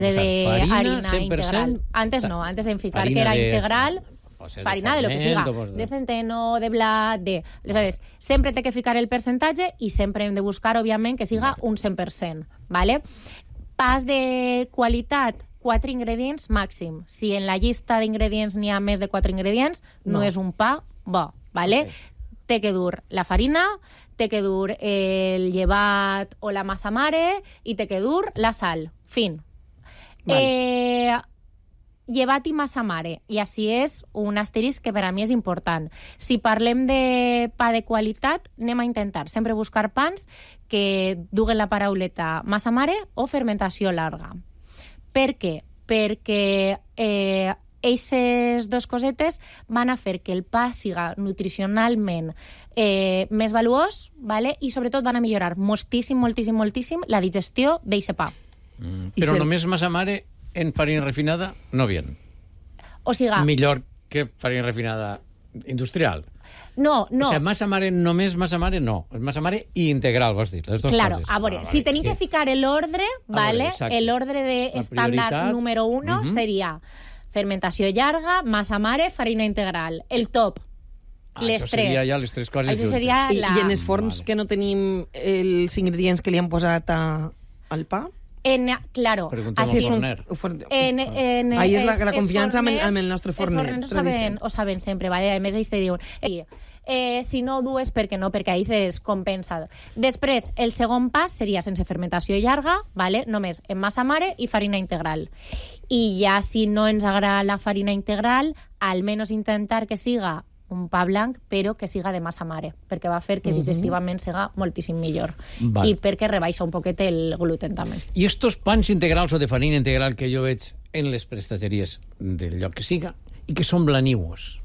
de farina, harina 100%, integral. Antes no, antes en ficar que farina era de- integral, pot ser de farina de lo que ferment, siga, o pot- de centeno, de blat, de... Aleshores, sempre té que ficar el percentatge i sempre hem de buscar, òbviament, que siga un 100%, ¿vale? Pas de qualitat, 4 ingredients màxim. Si en la llista d'ingredients n'hi ha més de 4 ingredients, no és un pa bo, ¿vale? Ok. Té que dur la farina, té que dur el llevat o la massa mare i té que dur la sal. Fin. Llevat i massa mare, i així és un asterisc que per a mi és important. Si parlem de pa de qualitat, anem a intentar sempre buscar pans que duguen la parauleta massa mare o fermentació larga. Per què? Perquè aquestes dues cosetes van a fer que el pa siga nutricionalment més valuós, ¿vale? I sobretot van a millorar moltíssim, moltíssim, moltíssim la digestió d'aquest pa. Però només massa mare en farina refinada no bien. O sigui, Millor que farina refinada industrial. no. O sigui, massa mare només massa mare no. És massa mare i integral, vols dir, les dues Claro, coses. a veure, vale, si tenim que ficar l'ordre, ¿vale? exacte. L'ordre de La estàndard prioritat. número 1 seria fermentació llarga, massa mare, farina integral. El top, les Això tres. seria ja les tres coses Això juntes. seria I en els forns Vale. que no tenim els ingredients que li han posat al pa? Claro, Preguntem així al és un- forner. Ahí és la confiança amb el nostre forner. Els forners ho saben sempre, ¿vale? A més, ells te diuen... si no ho dues, per què no? Perquè ahí es compensa. Després, el segon pas seria sense fermentació llarga, ¿vale? Només en massa mare i farina integral. I ja si no ens agrada la farina integral, almenys intentar que siga un pa blanc, però que siga de massa mare, perquè va fer que digestivament siga moltíssim millor. Val. I perquè rebaixa un poquet el gluten també. I estos pans integrals o de farina integral que jo veig en les prestageries del lloc que siga i que són blaniuos,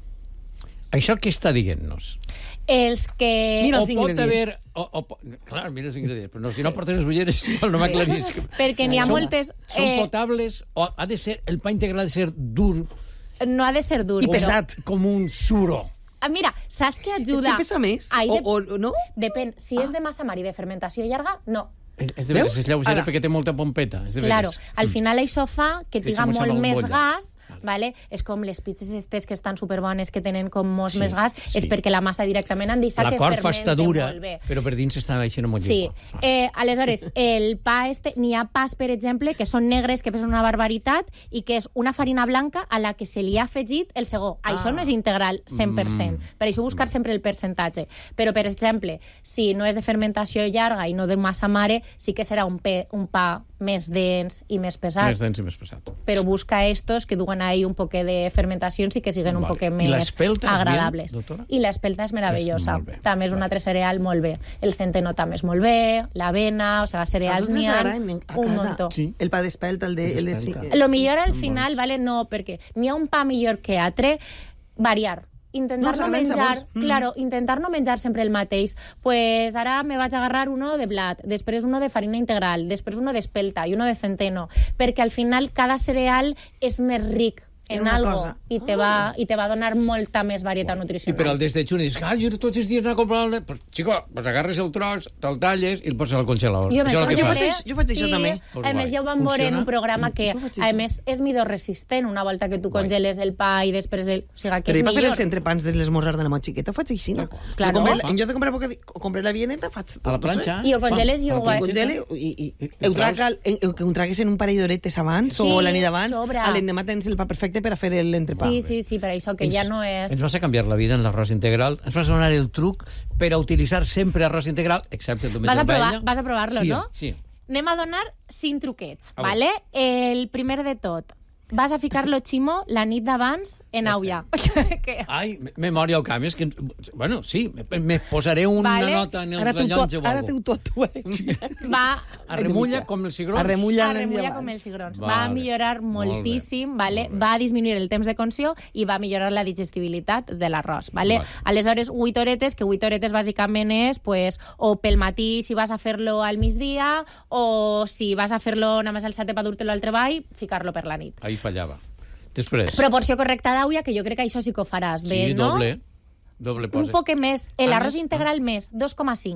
això què està dient-nos? Els que... Mira O els pot ingredients. haver... Clar, mira els ingredients, però no, si no portes les ulleres igual no m'aclarís. Perquè n'hi ha moltes... Són potables o ha de ser... El pa integral ha de ser dur... No ha de ser dur. I però- pesat. Com un suro. Mira, saps què És ajuda? que pesa més, Ai, o no? Depèn. Si és de massa mare i de fermentació llarga, no. És de veres, Veus? és lleugera Ara. perquè té molta pompeta. És de Claro, veres. al final això fa que Que tinga això molt sembla més bombolla. gas, ¿vale? És com les pizzas estes que estan superbones, que tenen com molt Sí, més gas, sí. és perquè la massa directament han deixat La que corfa fermente està dura, molt bé. però per dins està baixant molt Sí, lleugua. aleshores, el pa n'hi ha pas, per exemple, que són negres, que pesen una barbaritat, i que és una farina blanca a la que se li ha afegit el segó. Això no és integral 100%, per això buscar sempre el percentatge. Però, per exemple, si no és de fermentació llarga i no de massa mare, sí que serà un pa més dens i més pesat. Més dens i més pesat. Però busca estos que duguen ahí un poc de fermentacions i que siguen un Vale. poc I més l'espelta és agradables. bien, doctora? I l'espelta és meravellosa. És molt bé. També és un altre cereal molt bé. El centeno també és molt bé, l'avena, o sigui, cereals n'hi ha un muntó. Sí. El pa d'espelta, el de... D'espelta. Lo millor al són final, bons. vale, no, perquè n'hi ha un pa millor que altre, variar. Intentar No, no, saben menjar, sabors. claro, intentar no menjar sempre el mateix. Pues ara me vaig a agarrar uno de blat, després uno de farina integral, després uno d'espelta i uno de centeno, perquè al final cada cereal és més ric En en una algo cosa. i te va donar molta més varietat I nutricional. per al desdejuni, dius, jo tots els dies anar a comprar... Pues, chico, pues agarres el tros, te'l talles i el poses al congelador. Jo, Això és el que jo fas. faig- jo faig això també. Pues A més, guai. ja ho vam veure en Funciona? un programa que, Jo faig a això. més, és midor-resistent una volta que tu Guai. congeles el pa i després el... O sigui, que Però és jo per fer millor. els entrepans de l'esmorzar de la meva xiqueta ho faig així, no? Claro. En lloc de comprar comprar la vieneta, faig... A la planxa? I ho congeles i ho A la guai. Ho congele I ho que ho tragues en un parell d'horetes abans Sí, o la nit abans, sobra. a l'endemà tens el pa perfecte per a fer l'entrepà. Sí, per això, que ja no és... Ens vas a canviar la vida en l'arròs integral. Ens vas a donar el truc per a utilitzar sempre arròs integral, excepte el diumenge Vas a, amb paella. vas a provar-lo, Sí, no? Sí. Anem a donar 5 truquets, A ¿vale? El primer de tot, vas a ficar-lo ximo la nit d'abans en Ja aulla. Que- Ai, memòria al camp, és que... Bueno, sí, me posaré una Vale. nota en el Ara rellotge o ara algo. tu atues. Va Arremulla com els cigrons. Arremulla a el remulla dia com abans. els cigrons. Vale. Va a millorar Molt bé. moltíssim, vale? Molt bé. Va a disminuir el temps de cocció i va a millorar la digestibilitat de l'arròs. Vale? Vale. Aleshores, 8 horetes, que 8 horetes bàsicament és pues, o pel matí si vas a fer-lo al migdia o si vas a fer-lo només al setè per dur-te-lo al treball, ficar-lo per la nit. Ahí fallava. Després. Proporció correcta d'aulla, que jo crec que això sí que ho faràs bé, Sí, no? doble. Doble Un poses. poc més. Ah, L'arròs més? integral més, 2,5.